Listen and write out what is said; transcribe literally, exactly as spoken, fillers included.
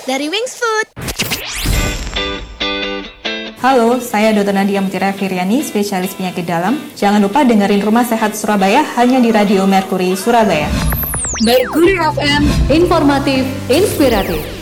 dari Wings Food. Halo, saya dokter Nadia Mutira Firyani, spesialis penyakit dalam. Jangan lupa dengerin Rumah Sehat Surabaya hanya di Radio Mercury Surabaya. Mercury F M, informatif, inspiratif.